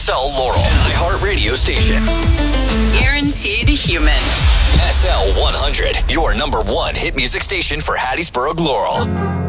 SL Laurel, an iHeartRadio station. Guaranteed human. SL 100, your number one hit music station for Hattiesburg, Laurel.